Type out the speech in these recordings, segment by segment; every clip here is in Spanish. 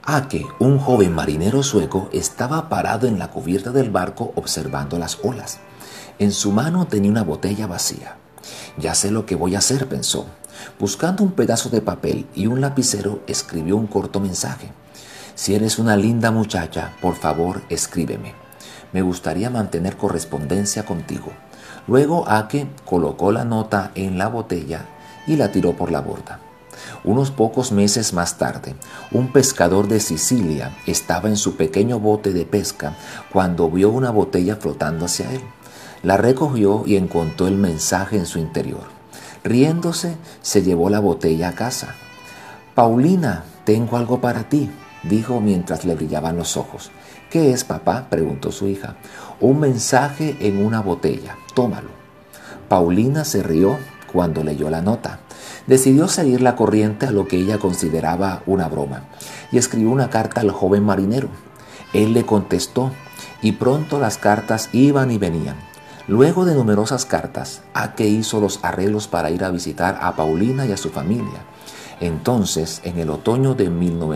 que un joven marinero sueco estaba parado en la cubierta del barco observando las olas. En su mano tenía una botella vacía. Ya sé lo que voy a hacer, pensó. Buscando un pedazo de papel y un lapicero, escribió un corto mensaje. Si eres una linda muchacha, por favor, escríbeme. Me gustaría mantener correspondencia contigo. Luego Ake colocó la nota en la botella y la tiró por la borda. Unos pocos meses más tarde, un pescador de Sicilia estaba en su pequeño bote de pesca cuando vio una botella flotando hacia él. La recogió y encontró el mensaje en su interior. Riéndose, se llevó la botella a casa. «Paulina, tengo algo para ti», dijo mientras le brillaban los ojos. «¿Qué es, papá?», preguntó su hija. «Un mensaje en una botella. Tómalo». Paulina se rió cuando leyó la nota. Decidió seguir la corriente a lo que ella consideraba una broma y escribió una carta al joven marinero. Él le contestó y pronto las cartas iban y venían. Luego de numerosas cartas, Ake hizo los arreglos para ir a visitar a Paulina y a su familia. Entonces, en el otoño de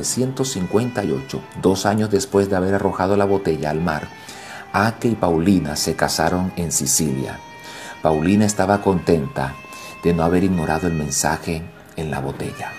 1958, 2 años después de haber arrojado la botella al mar, Ake y Paulina se casaron en Sicilia. Paulina estaba contenta de no haber ignorado el mensaje en la botella.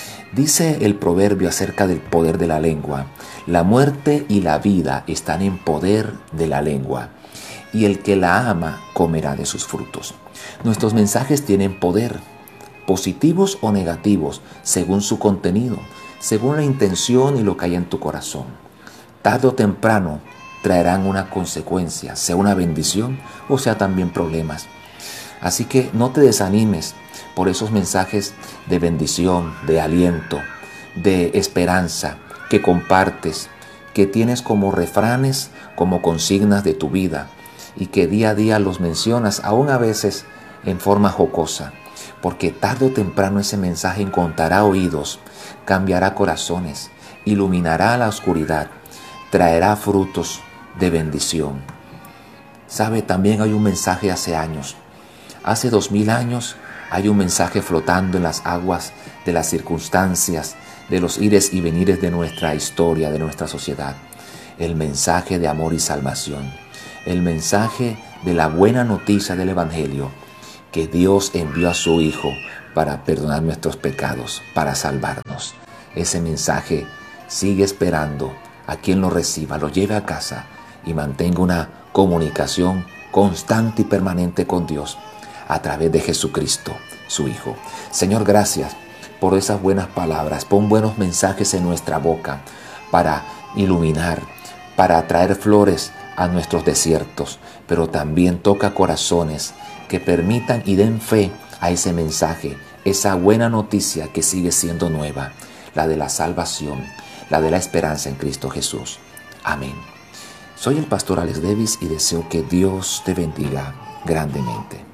Dice el proverbio acerca del poder de la lengua: la muerte y la vida están en poder de la lengua, y el que la ama comerá de sus frutos. Nuestros mensajes tienen poder, positivos o negativos, según su contenido, según la intención y lo que hay en tu corazón. Tarde o temprano traerán una consecuencia, sea una bendición o sea también problemas. Así que no te desanimes por esos mensajes de bendición, de aliento, de esperanza que compartes, que tienes como refranes, como consignas de tu vida y que día a día los mencionas, aún a veces en forma jocosa, porque tarde o temprano ese mensaje encontrará oídos, cambiará corazones, iluminará la oscuridad, traerá frutos de bendición. ¿Sabe? También hay un mensaje hace años. Hace 2000 años hay un mensaje flotando en las aguas de las circunstancias, de los ires y venires de nuestra historia, de nuestra sociedad. El mensaje de amor y salvación. El mensaje de la buena noticia del Evangelio, que Dios envió a su Hijo para perdonar nuestros pecados, para salvarnos. Ese mensaje sigue esperando a quien lo reciba, lo lleve a casa y mantenga una comunicación constante y permanente con Dios a través de Jesucristo, su Hijo. Señor, gracias por esas buenas palabras. Pon buenos mensajes en nuestra boca para iluminar, para traer flores a nuestros desiertos, pero también toca corazones que permitan y den fe a ese mensaje, esa buena noticia que sigue siendo nueva, la de la salvación, la de la esperanza en Cristo Jesús. Amén. Soy el pastor Alex Davis y deseo que Dios te bendiga grandemente.